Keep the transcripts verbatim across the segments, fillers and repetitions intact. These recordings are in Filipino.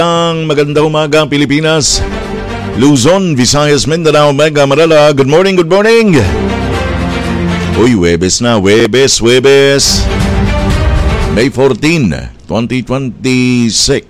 Ang magandang umaga Pilipinas, Luzon, Visayas, Mindanao, Mega Manila. Good morning, good morning. Uy, Webes na, Webes, Webes. May fourteenth, twenty twenty-six.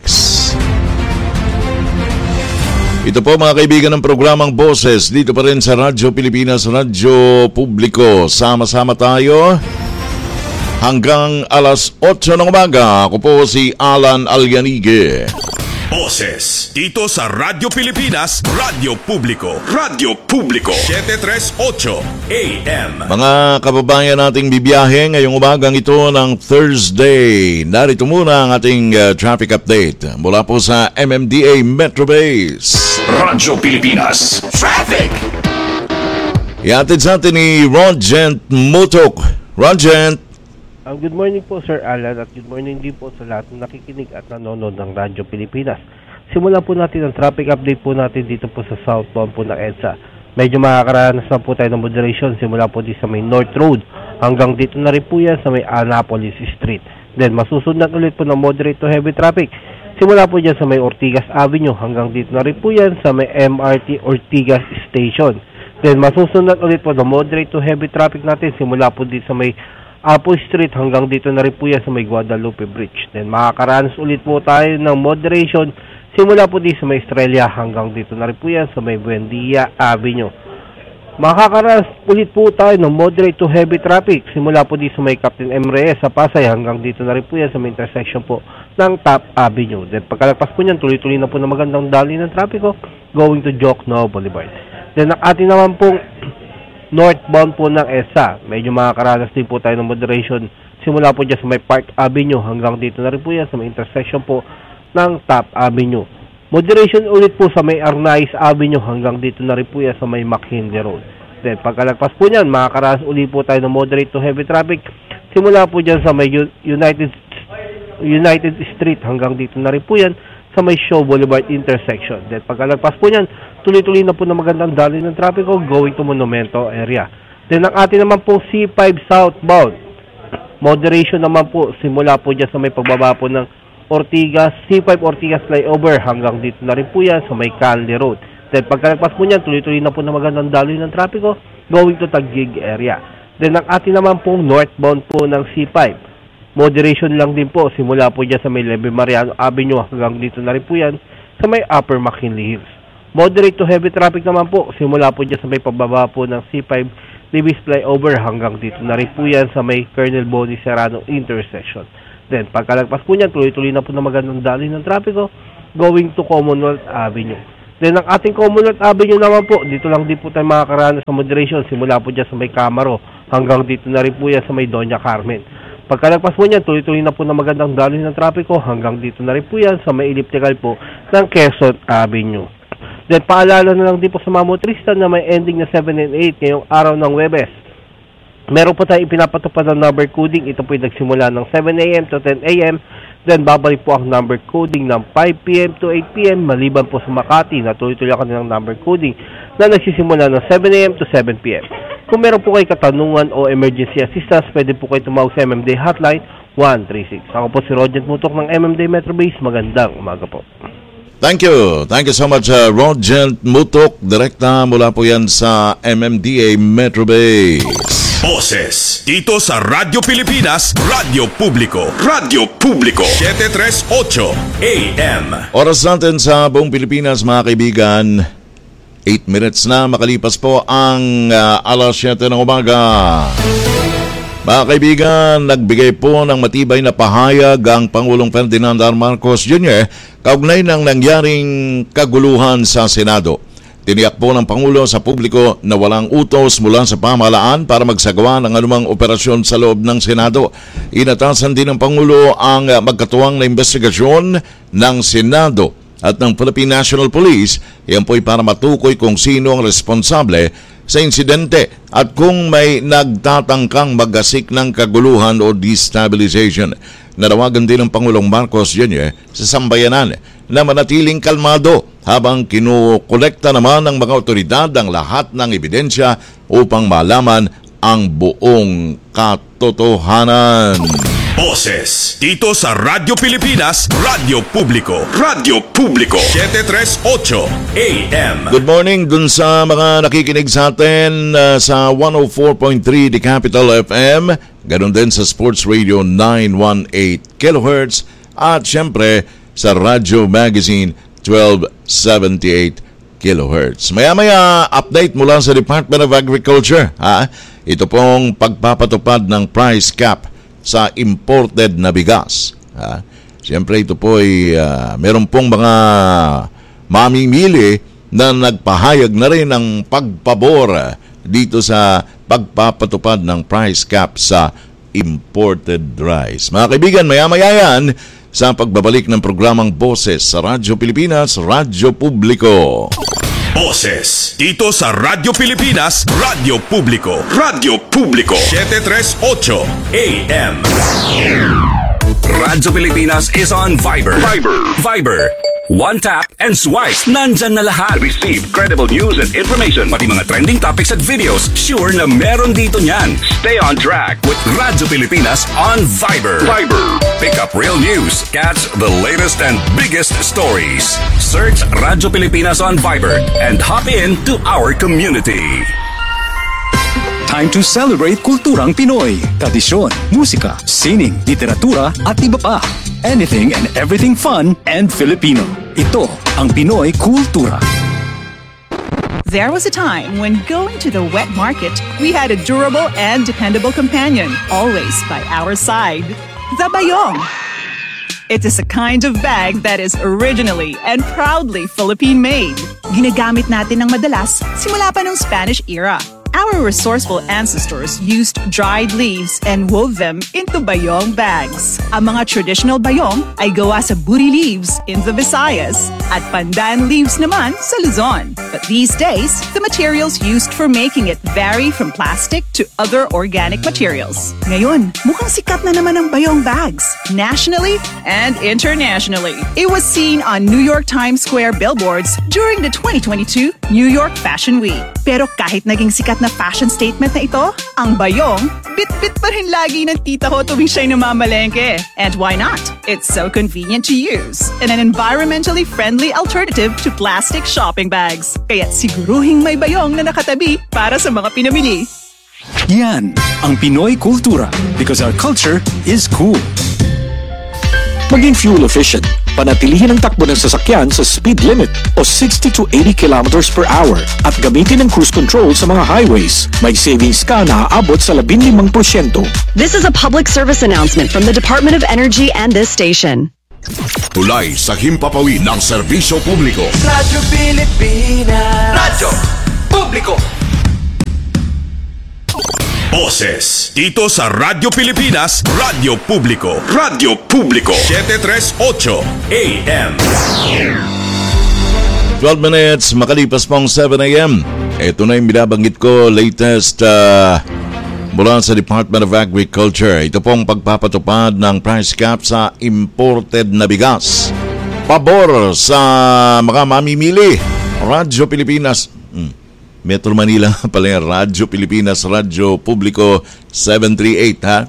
Ito po mga kaibigan ng programang Boses dito pa rin sa Radyo Pilipinas, Radyo Publiko. Sama-sama tayo hanggang alas otso ng umaga. Ako po si Alan Alyanige. Boses dito sa Radyo Pilipinas, Radyo Publiko, Radyo Publiko, seven thirty-eight A M. Mga kababayan nating bibiyahe ngayong umagang ito ng Thursday. Narito muna ang ating uh, traffic update mula po sa M M D A Metro Base. Radyo Pilipinas Traffic. Iatid sa atin ni Rogent Mutok. Rogent. Um, good morning po Sir Alan at good morning din po sa lahat ng nakikinig at nanonood ng Radyo Pilipinas. Simulan po natin ang traffic update po natin dito po sa southbound po ng EDSA. Medyo makakaranas na po tayo ng moderation simula po dito sa may North Road hanggang dito na rin po yan sa may Annapolis Street. Then masusundan ulit po ng moderate to heavy traffic simula po dyan sa may Ortigas Avenue hanggang dito na rin po yan sa may M R T Ortigas Station. Then masusundan ulit po ng moderate to heavy traffic natin simula po dito sa may Apo Street hanggang dito na rin po yan sa may Guadalupe Bridge. Then makakaranas ulit po tayo ng moderation simula po dito sa may Estrella hanggang dito na rin po yan sa may Buendia Avenue. Makakaranas ulit po tayo ng moderate to heavy traffic simula po dito sa may Captain M. Reyes sa Pasay hanggang dito na rin po yan sa may intersection po ng Top Avenue. Then pagkalagpas po niyan, tuloy-tuloy na po na magandang daloy ng trapiko going to Jokno Boulevard. Then ang ating naman pong northbound po ng EDSA, medyo makakaranas din po tayo ng moderation simula po dyan sa may Park Avenue hanggang dito na rin po yan sa may intersection po ng Top Avenue. Moderation ulit po sa may Arnaiz Avenue hanggang dito na rin po yan sa may McKinley Road. Then pagkalagpas po niyan, makakaranas ulit po tayo ng moderate to heavy traffic simula po dyan sa may United United Street hanggang dito na rin po yan sa may Shaw Boulevard intersection. Then pagkalagpas po niyan, tuloy-tuloy na po na magandang daloy ng trapiko going to Monumento area. Then ang atin naman po C five southbound, moderation naman po simula po dyan sa may pagbaba po ng Ortigas, C five Ortigas flyover hanggang dito na rin po yan sa may Canley Road. Then pagkalagpas po niyan, tuloy-tuloy na po na magandang daloy ng trapiko going to Taguig area. Then ang atin naman po northbound po ng C five, moderation lang din po simula po dyan sa may Leve Mariano Avenue hanggang dito na rin po yan sa may Upper McKinley Hills. Moderate to heavy traffic naman po simula po dyan sa may pababa po ng C five Libis flyover hanggang dito na rin po yan sa may Colonel Bonnie Serrano intersection. Then pagkalagpas po niyan, tuloy-tuloy na po na magandang daloy ng trapiko going to Commonwealth Avenue. Then ang ating Commonwealth Avenue naman po, dito lang din po tayo makakaranas sa moderation simula po dyan sa may Camaro hanggang dito na rin po yan sa may Doña Carmen. Pagkalagpas po niyan, tuloy-tuloy na po na magandang daloy ng trapiko hanggang dito na rin po yan sa may elliptical po ng Quezon Avenue. Then paalala na lang din po sa mga motorista na may ending na seven and eight ngayong araw ng Webes. Meron po tayong ipinapatupad ng number coding. Ito po yung nagsimula ng seven A M to ten A M. Then babalik po ang number coding ng five P M to eight P M maliban po sa Makati na tuloy-tuloy ako ng number coding na nagsisimula ng seven A M to seven P M. Kung meron po kayo katanungan o emergency assistance, pwede po kayo tumawag sa M M D Hotline one three six. Ako po si Rogent Mutok ng M M D Metro Base. Magandang umaga po. Thank you. Thank you so much, uh, Rogent Mutok. Direkta mula po yan sa M M D A Metro Base. Boses dito sa Radyo Pilipinas, Radyo Publiko, Radyo Publiko, seven thirty-eight A M. Oras natin sa buong Pilipinas mga kaibigan, eight minutes na makalipas po ang uh, alas siyete ng umaga. Mga kaibigan, nagbigay po ng matibay na pahayag ang Pangulong Ferdinand R. Marcos Junior kaugnay ng nangyaring kaguluhan sa Senado. Tiniyak po ng Pangulo sa publiko na walang utos mula sa pamahalaan para magsagawa ng anumang operasyon sa loob ng Senado. Inatasan din ng Pangulo ang magkatuwang na investigasyon ng Senado at ng Philippine National Police. Yan po'y para matukoy kung sino ang responsable sa insidente at kung may nagtatangkang magasik ng kaguluhan o destabilization. Nanawagan din ng Pangulong Marcos Junior sa sambayanan na manatiling kalmado habang kinukolekta naman ng mga otoridad ang lahat ng ebidensya upang malaman ang buong katotohanan. Boses dito sa Radyo Pilipinas, Radyo Publiko, Radyo Publiko, seven tres eight A M. Good morning dun sa mga nakikinig sa atin uh, sa one oh four point three The Capital F M, ganun din sa Sports Radio nine eighteen kilohertz at syempre sa Radyo Magazine twelve seventy-eight kilohertz. Maya-maya, update mula sa Department of Agriculture. Ha? Ito pong pagpapatupad ng price cap sa imported na bigas. Ha? Siyempre ito po ay uh, meron pong mga mamimili na nagpahayag na rin ng pagpabor dito sa pagpapatupad ng price cap sa imported rice. Mga kaibigan, maya-maya yan sa pagbabalik ng programang Boses sa Radyo Pilipinas, Radyo Publiko. Boses dito sa Radyo Pilipinas, Radyo Publiko, Radyo Publiko, seven tres eight A M. Radyo Pilipinas is on Viber. Viber. Viber. One tap and swipe. Nandyan na lahat. Receive credible news and information. Pati mga trending topics at videos. Sure na meron dito niyan. Stay on track with Radyo Pilipinas on Viber. Viber. Pick up real news. Catch the latest and biggest stories. Search Radyo Pilipinas on Viber and hop in to our community. Time to celebrate kulturang Pinoy. Tradisyon, musika, sining, literatura at iba pa. Anything and everything fun and Filipino. Ito ang Pinoy Kultura. There was a time when going to the wet market, we had a durable and dependable companion, always by our side. The Bayong. It is a kind of bag that is originally and proudly Philippine-made. Ginagamit natin ng madalas simula pa ng Spanish era. Our resourceful ancestors used dried leaves and wove them into bayong bags. Ang mga traditional bayong ay gawa sa buri leaves in the Visayas at pandan leaves naman sa Luzon. But these days, the materials used for making it vary from plastic to other organic materials. Ngayon, mukhang sikat na naman ang bayong bags, nationally and internationally. It was seen on New York Times Square billboards during the twenty twenty-two New York Fashion Week. Pero kahit naging sikat na fashion statement na ito, ang bayong, bit-bit pa rin lagi ng tita ko tuwing siya'y namamalengke. And why not? It's so convenient to use and an environmentally friendly alternative to plastic shopping bags. Kaya siguruhing may bayong na nakatabi para sa mga pinamili. Yan ang Pinoy Kultura because our culture is cool. Maging fuel efficient, panatilihin ang takbo ng sasakyan sa speed limit o sixty to eighty kilometers per hour at gamitin ang cruise control sa mga highways. May savings ka na aabot sa fifteen percent. This is a public service announcement from the Department of Energy and this station. Tulay sa himpapawid ng serbisyo publiko. Radyo Pilipinas. Radyo Publiko. Boses dito sa Radyo Pilipinas, Radyo Publiko, Radyo Publiko, seven tres eight A M. twelve minutes, makalipas pong seven A M. Ito na yung binabanggit ko, latest uh, mula sa Department of Agriculture. Ito pong pagpapatupad ng price cap sa imported na bigas. Pabor sa mga mamimili. Radyo Pilipinas. Hmm. Metro Manila pala yan. Radyo Pilipinas, Radyo Publiko seven thirty-eight, ha?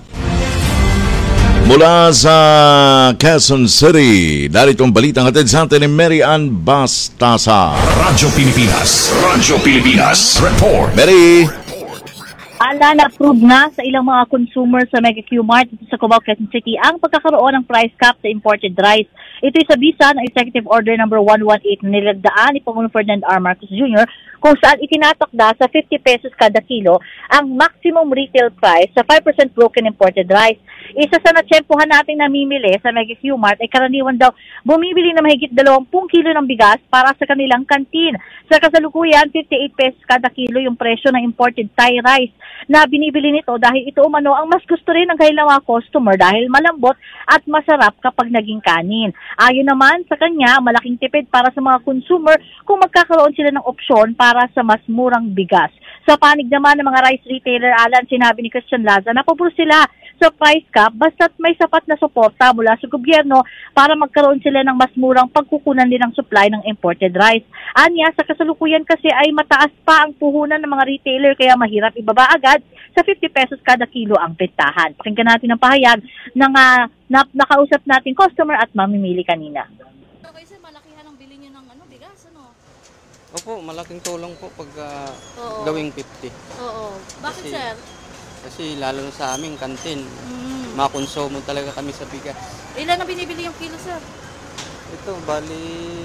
Mula sa Quezon City, narito ang balitang hatid sa atin ni Mary Ann Bastasa. Radyo Pilipinas, Radyo Pilipinas, report. Mary! Ala, na-approve na sa ilang mga consumer sa Mega Q Mart dito sa Cubao, Quezon City ang pagkakaroon ng price cap sa imported rice. Ito'y sa bisa ng Executive Order number one eighteen na nilagdaan ni Pangulong Ferdinand R. Marcos Junior kung saan itinatakda sa fifty pesos kada kilo ang maximum retail price sa five percent broken imported rice. Isa sa natsyempohan nating namimili sa Mega Q Mart ay karaniwan daw bumibili na mahigit twenty kilo ng bigas para sa kanilang kantin. Sa kasalukuyan, fifty-eight pesos kada kilo yung presyo ng imported Thai rice na binibili nito dahil ito umano ang mas gusto rin ng kailang mga customer dahil malambot at masarap kapag naging kanin. Ayon naman sa kanya, malaking tipid para sa mga consumer kung magkakaroon sila ng opsyon para sa mas murang bigas. Sa panig naman ng mga rice retailer, Alan, sinabi ni Christian Laza na pabor sila sa price cap basta't may sapat na suporta mula sa gobyerno para magkaroon sila ng mas murang pagkukunan din ng supply ng imported rice. Anya, sa kasalukuyan kasi ay mataas pa ang puhunan ng mga retailer kaya mahirap ibaba agad sa fifty pesos kada kilo ang bentahan. Pakinggan natin ang pahayag ng uh, na, nakausap nating customer at mamimili kanina. Okay sir, malakihan ang bili niyo ng ano, bigas, ano? Opo, malaking tulong po pag uh, Oo. gawing fifty. Oo. Bakit Kasi- sir? Kasi lalo na sa aming kantin, Mm. makonsumo talaga kami sa bigas. Ilan ang binibili yung kilo sir? Ito, bali,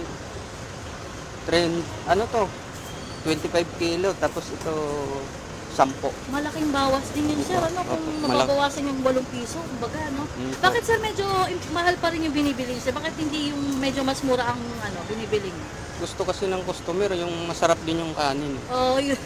trend, ano to, twenty-five kilo, tapos ito, sampo. Malaking bawas din yun sir, ano? Kung Opo, mababawasan yung walong piso, kumbaga, ano? Mm, po. Bakit sir medyo im- mahal pa rin yung binibili sir? Bakit hindi yung medyo mas mura ang ano, binibili niyo? Gusto kasi ng customer, yung masarap din yung kanin. Oo, yun.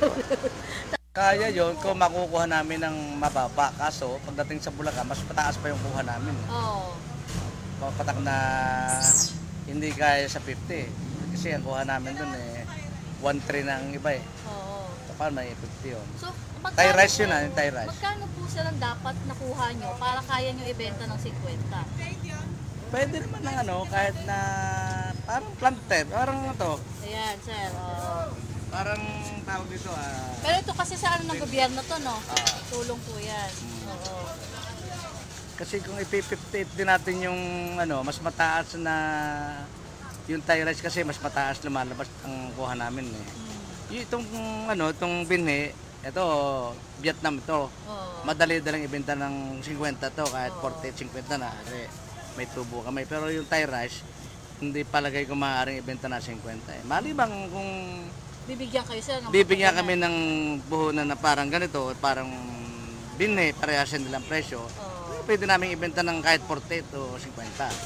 Kaya yon kung makukuha namin ng mababa. Kaso, pagdating sa Bulacan, mas pataas pa yung kuha namin. Oo. Papatak na hindi kaya sa fifty. Kasi ang kuha namin dun eh, one three na ang iba eh. Oo. So, paano may fifty yun? So, Thai magkano rice po- yun ah, yung Thai rice. Magkano po sir ang dapat nakuha nyo para kaya nyo ibenta ng fifty? Pwede naman ng ano, kahit na parang planted, parang ano to, Ayan sir, oo. parang tawag dito ah. Pero ito kasi sa ano ng gobyerno to, no? Ah. Tulong po yan. Oo. Kasi kung ipi-fifty din natin yung ano, mas mataas na yung Thai rice kasi mas mataas lumalabas ang kuha namin eh. Yung itong ano, itong binhi, ito Vietnam ito. Oo. Madali dalang ibenta ng fifty to kahit Oo. forty, fifty na. Kasi may tubo kami. Pero yung Thai rice, hindi palagay ko maaaring ibenta na fifty eh. Malibang kung Bibigyan kayo sir ng bibigyan matutunan. kami ng buhunan na parang ganito, parang binhi, parehasin nilang presyo, Oo. pwede namin ibenta ng kahit forty to fifty.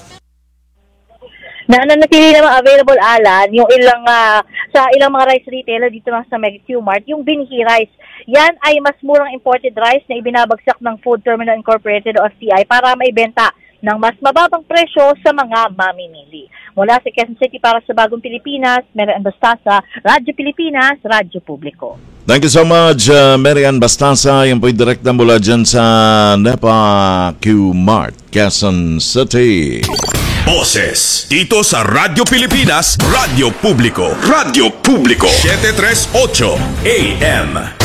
Na nanatili naman available, Alan, yung ilang ah, sa ilang mga rice retailer dito lang sa Mega Q Mart, yung binhi rice. Yan ay mas murang imported rice na ibinabagsak ng Food Terminal Incorporated o F T I para maibenta ng mas mababang presyo sa mga mamimili. Mula sa Quezon City para sa Bagong Pilipinas, Marian Bastasa, Radyo Pilipinas, Radyo Publiko. Thank you so much, uh, Marian Bastasa. Yan po'y direkta mula dyan sa Nepa Q Mart, Quezon City. Boses dito sa Radyo Pilipinas, Radyo Publiko. Radyo Publiko seven thirty-eight A M.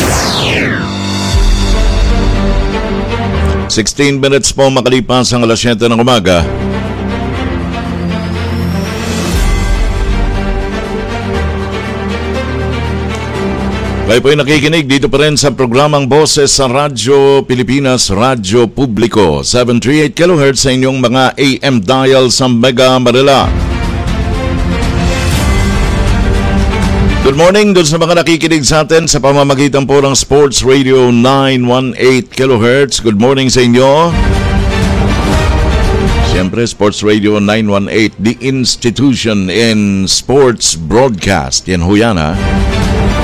sixteen minutes po makalipas ang alas siyete ng umaga. Kayo po'y nakikinig dito pa rin sa programang Boses sa Radyo Pilipinas, Radyo Publiko. seven thirty-eight kilohertz sa inyong mga A M dial sa Mega Manila. Good morning doon sa mga nakikinig sa atin sa pamamagitan po ng Sports Radio nine eighteen kilohertz. Good morning sa inyo. Siyempre, Sports Radio nine eighteen, the institution in sports broadcast. Yan ho yan ha.